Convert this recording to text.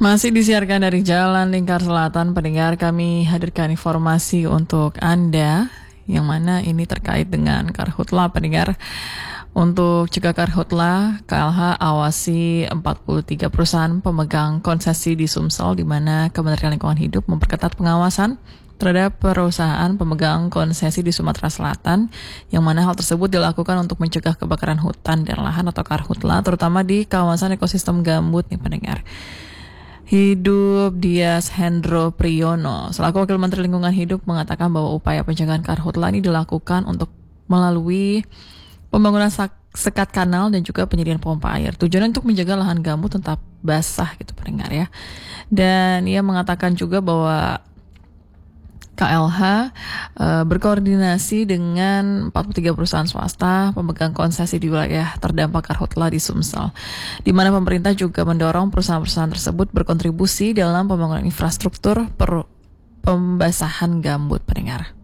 Masih disiarkan dari Jalan Lingkar Selatan, pendengar, kami hadirkan informasi untuk Anda yang mana ini terkait dengan Karhutla, pendengar. Untuk cegah Karhutla, KLH awasi 43 perusahaan pemegang konsesi di Sumsel, di mana Kementerian Lingkungan Hidup memperketat pengawasan terhadap perusahaan pemegang konsesi di Sumatera Selatan, yang mana hal tersebut dilakukan untuk mencegah kebakaran hutan dan lahan atau Karhutla, terutama di kawasan ekosistem gambut nih pendengar. Hidup Dias Hendro Priyono selaku Wakil Menteri Lingkungan Hidup mengatakan bahwa upaya pencegahan Karhutla ini dilakukan untuk melalui pembangunan sekat kanal dan juga penyediaan pompa air. Tujuannya untuk menjaga lahan gambut tetap basah gitu pendengar ya. Dan ia mengatakan juga bahwa KLH berkoordinasi dengan 43 perusahaan swasta pemegang konsesi di wilayah terdampak Karhutla di Sumsel, di mana pemerintah juga mendorong perusahaan-perusahaan tersebut berkontribusi dalam pembangunan infrastruktur pembasahan gambut pendengar.